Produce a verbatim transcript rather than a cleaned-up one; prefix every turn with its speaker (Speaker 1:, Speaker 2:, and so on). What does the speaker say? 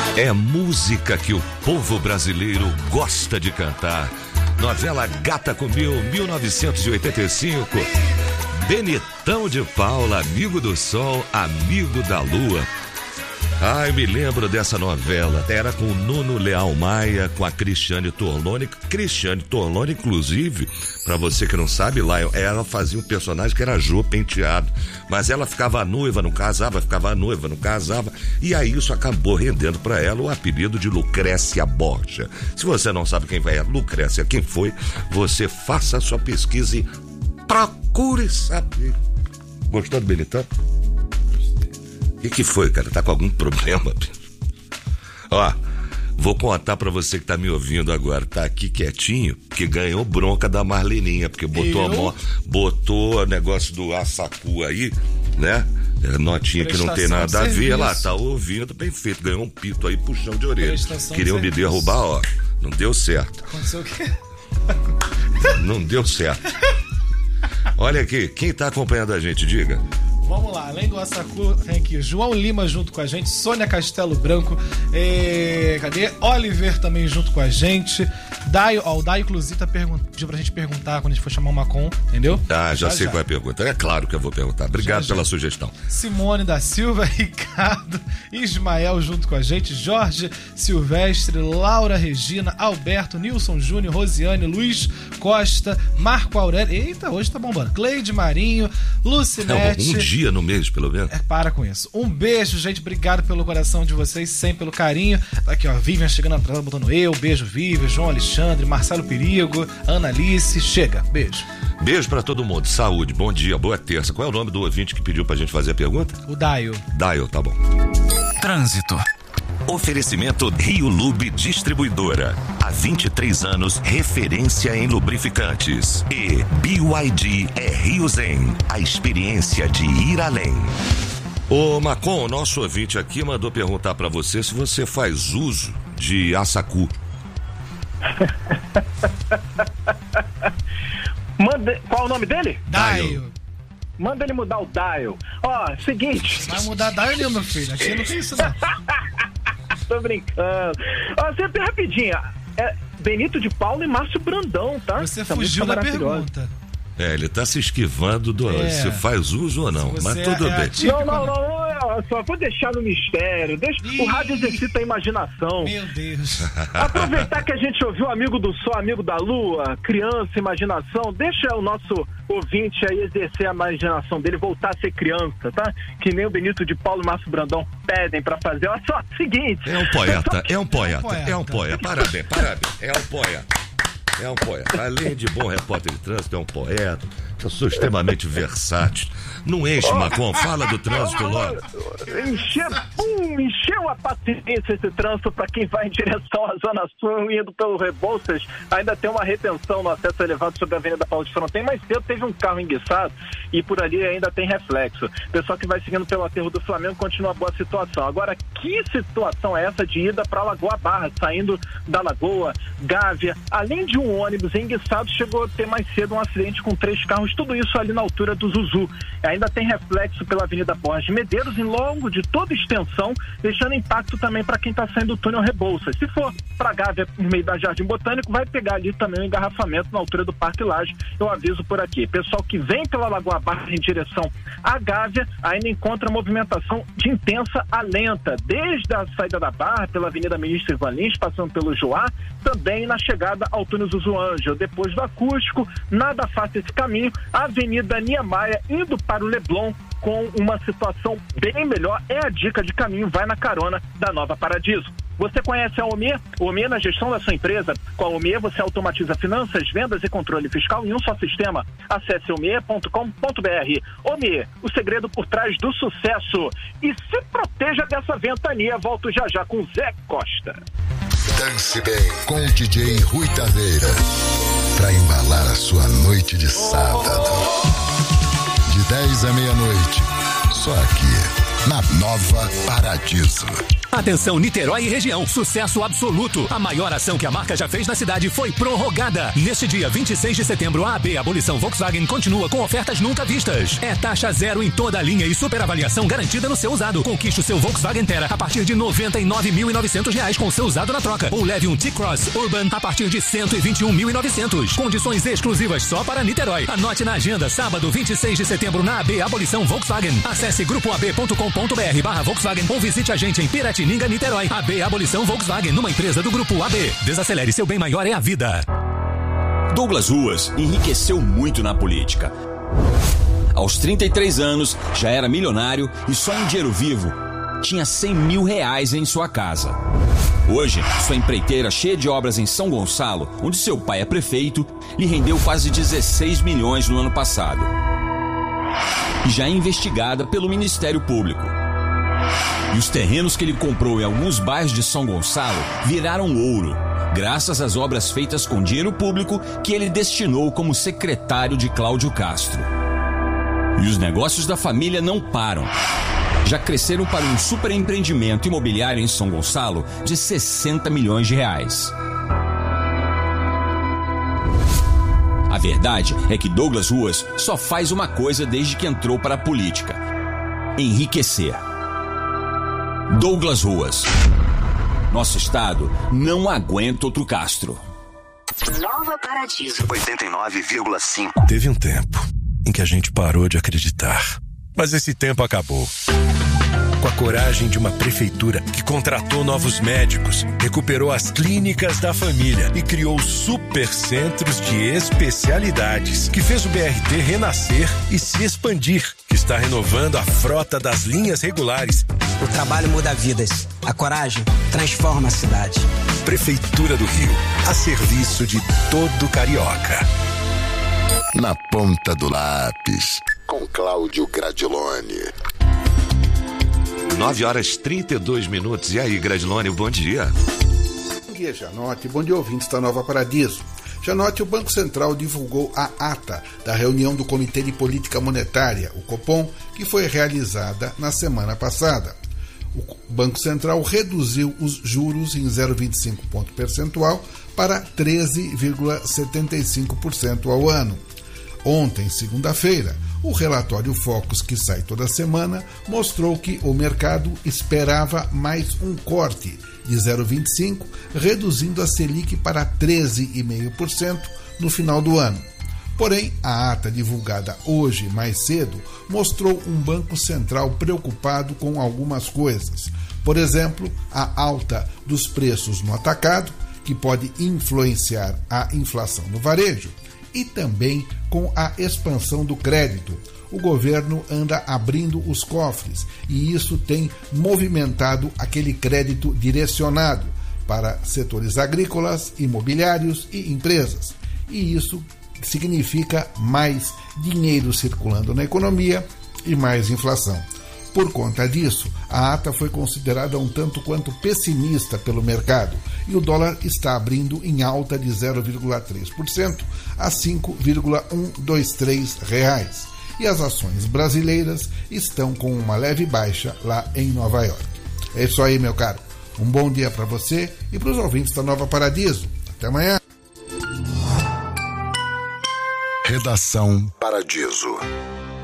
Speaker 1: É música que o povo brasileiro gosta de cantar. Novela Gata Comeu, mil novecentos e oitenta e cinco. Benitão de Paula, amigo do sol, amigo da lua. Ai, me lembro dessa novela. Era com o Nuno Leal Maia, com a Cristiane Torlone. Cristiane Torlone, inclusive, pra você que não sabe, lá ela fazia um personagem que era Jô Penteado. Mas ela ficava noiva, não casava, ficava noiva, não casava. E aí isso acabou rendendo pra ela o apelido de Lucrécia Borgia. Se você não sabe quem vai é Lucrécia, quem foi, você faça a sua pesquisa e procure saber. Gostou do Benitão? O que, que foi, cara? Tá com algum problema? Ó, vou contar pra você que tá me ouvindo agora. Tá aqui quietinho, que ganhou bronca da Marleninha, porque botou Eu? a mão, botou o negócio do Assacu aí, né? Notinha que não tem nada a ver. Ela tá ouvindo, bem feito. Ganhou um pito aí, puxão de orelha. Queriam me derrubar, ó. Não deu certo.
Speaker 2: Aconteceu o quê?
Speaker 1: Não deu certo. Olha aqui, quem tá acompanhando a gente, diga.
Speaker 2: Vamos lá, além do Assacu, tem aqui João Lima junto com a gente, Sônia Castelo Branco, é, cadê? Oliver também junto com a gente. Daio, ó, o Daio, inclusive, tá pedindo pra gente perguntar quando a gente for chamar o Macon, entendeu?
Speaker 1: Ah, já, já sei já. Qual é a pergunta. É claro que eu vou perguntar. Obrigado já, pela já. sugestão.
Speaker 2: Simone da Silva, Ricardo, Ismael junto com a gente, Jorge Silvestre, Laura Regina, Alberto, Nilson Júnior, Rosiane, Luiz Costa, Marco Aurélio. Eita, hoje tá bombando. Cleide Marinho, Lucinete.
Speaker 1: É, um dia no mês, pelo menos.
Speaker 2: É, para com isso. Um beijo, gente. Obrigado pelo coração de vocês, sempre pelo carinho. Tá aqui, ó. Vivian chegando atrás, botando eu. Beijo, Vivian, João Alexandre, Marcelo Perigo, Ana Alice. Chega. Beijo.
Speaker 1: Beijo pra todo mundo. Saúde, bom dia, boa terça. Qual é o nome do ouvinte que pediu pra gente fazer a pergunta?
Speaker 2: O Daio.
Speaker 1: Daio, tá bom.
Speaker 3: Trânsito. Oferecimento Rio Lube Distribuidora. Há vinte e três anos, referência em lubrificantes. E B Y D é Rio Zen, a experiência de ir além.
Speaker 1: Ô Macon, nosso ouvinte aqui mandou perguntar pra você se você faz uso de Assacu.
Speaker 4: Manda, qual é o nome dele?
Speaker 2: Daio.
Speaker 4: Manda ele mudar o dial. Ó, seguinte.
Speaker 2: Vai mudar dial nenhum, meu filho. Aqui não tem isso, não.
Speaker 4: Tô brincando. Ó, você tem rapidinho. É Benito de Paula e Márcio Brandão, tá?
Speaker 2: Você Essa fugiu da pergunta.
Speaker 1: É, ele tá se esquivando do é. se faz uso ou não, mas tudo é, é bem.
Speaker 4: Não, não, não, não, só vou deixar no mistério. Deixa, o rádio exercita a imaginação.
Speaker 2: Meu Deus.
Speaker 4: Aproveitar que a gente ouviu Amigo do Sol, Amigo da Lua, criança, imaginação, deixa o nosso ouvinte aí exercer a imaginação dele, voltar a ser criança, tá? Que nem o Benito de Paulo e Márcio Brandão pedem pra fazer. Olha só, seguinte.
Speaker 1: É um poeta, é um poeta, é um poeta. Parabéns, parabéns. É um poeta. É um poeta. Além de bom repórter de trânsito, é um poeta. Eu sou extremamente versátil. Não enche, Macon. Fala do trânsito logo.
Speaker 4: Encheu, hum, encheu a paciência esse trânsito para quem vai em direção à Zona Sul, indo pelo Rebouças. Ainda tem uma retenção no acesso elevado sobre a Avenida Paulo de Fronten. Mais cedo teve um carro enguiçado e por ali ainda tem reflexo. Pessoal que vai seguindo pelo aterro do Flamengo, continua boa situação. Agora, que situação é essa de ida para Lagoa Barra, saindo da Lagoa, Gávea? Além de um ônibus enguiçado, chegou a ter mais cedo um acidente com três carros, tudo isso ali na altura do Zuzu. Ainda tem reflexo pela Avenida Borges de Medeiros em longo de toda extensão, deixando impacto também para quem está saindo do túnel Rebouças. Se for para Gávea, no meio da Jardim Botânico, vai pegar ali também um engarrafamento na altura do Parque Lage. Eu aviso por aqui. Pessoal que vem pela Lagoa Barra em direção à Gávea, ainda encontra movimentação de intensa a lenta, desde a saída da Barra, pela Avenida Ministro Ivan Lins, passando pelo Joá, também na chegada ao túnel Zuzu Ângelo. Depois do Acústico, nada fácil esse caminho, a Avenida Niemeyer, indo para o Leblon, com uma situação bem melhor. É a dica de caminho, vai na carona da Nova Paradiso. Você conhece a Omê? Omê na gestão da sua empresa. Com a Omê você automatiza finanças, vendas e controle fiscal em um só sistema. Acesse omê ponto com ponto br. Omê, o segredo por trás do sucesso. E se proteja dessa ventania. Volto já já com Zé Costa.
Speaker 5: Dance bem com o D J Rui Taveira, para embalar a sua noite de sábado. De dez à meia-noite, só aqui na Nova Paradiso.
Speaker 6: Atenção Niterói e região, sucesso absoluto. A maior ação que a marca já fez na cidade foi prorrogada. Neste dia vinte e seis de setembro, a A B Abolição Volkswagen continua com ofertas nunca vistas. É taxa zero em toda a linha e superavaliação garantida no seu usado. Conquiste o seu Volkswagen Terra a partir de noventa e nove mil e novecentos reais com seu usado na troca. Ou leve um T-Cross Urban a partir de cento e vinte e um mil e novecentos. Condições exclusivas só para Niterói. Anote na agenda, sábado vinte e seis de setembro na A B Abolição Volkswagen. Acesse grupo a b ponto com ponto b r barra Volkswagen ou visite a gente em Piratininga, Niterói. A B Abolição Volkswagen, numa empresa do grupo A B. Desacelere, seu bem maior é a vida.
Speaker 7: Douglas Ruas enriqueceu muito na política. Aos trinta e três anos, já era milionário e só em dinheiro vivo tinha cem mil reais em sua casa. Hoje, sua empreiteira cheia de obras em São Gonçalo, onde seu pai é prefeito, lhe rendeu quase dezesseis milhões no ano passado. E já é investigada pelo Ministério Público. E os terrenos que ele comprou em alguns bairros de São Gonçalo viraram ouro, graças às obras feitas com dinheiro público que ele destinou como secretário de Cláudio Castro. E os negócios da família não param. Já cresceram para um superempreendimento imobiliário em São Gonçalo de sessenta milhões de reais. A verdade é que Douglas Ruas só faz uma coisa desde que entrou para a política: enriquecer. Douglas Ruas. Nosso estado não aguenta outro Castro.
Speaker 8: Nova Paradiso
Speaker 3: oitenta e nove vírgula cinco.
Speaker 9: Teve um tempo em que a gente parou de acreditar, mas esse tempo acabou. Com a coragem de uma prefeitura que contratou novos médicos, recuperou as clínicas da família e criou supercentros de especialidades, que fez o B R T renascer e se expandir, que está renovando a frota das linhas regulares.
Speaker 10: O trabalho muda vidas. A coragem transforma a cidade.
Speaker 9: Prefeitura do Rio, a serviço de todo carioca.
Speaker 5: Na ponta do lápis, com Cláudio Gradiloni.
Speaker 1: nove horas e trinta e dois minutos. E aí, Gradiloni, bom dia.
Speaker 11: Bom dia, Janote. Bom dia, ouvintes da Nova Paradiso. Janote, o Banco Central divulgou a ata da reunião do Comitê de Política Monetária, o Copom, que foi realizada na semana passada. O Banco Central reduziu os juros em zero vírgula vinte e cinco ponto percentual para treze vírgula setenta e cinco por cento ao ano. Ontem, segunda-feira, o relatório Focus, que sai toda semana, mostrou que o mercado esperava mais um corte de zero vírgula vinte e cinco por cento, reduzindo a Selic para treze vírgula cinco por cento no final do ano. Porém, a ata divulgada hoje, mais cedo, mostrou um Banco Central preocupado com algumas coisas. Por exemplo, a alta dos preços no atacado, que pode influenciar a inflação no varejo, e também com a expansão do crédito. O governo anda abrindo os cofres e isso tem movimentado aquele crédito direcionado para setores agrícolas, imobiliários e empresas. E isso significa mais dinheiro circulando na economia e mais inflação. Por conta disso, a ata foi considerada um tanto quanto pessimista pelo mercado e o dólar está abrindo em alta de zero vírgula três por cento a cinco vírgula cento e vinte e três reais. E as ações brasileiras estão com uma leve baixa lá em Nova York. É isso aí, meu caro. Um bom dia para você e para os ouvintes da Nova Paradiso. Até amanhã.
Speaker 5: Redação Paradiso.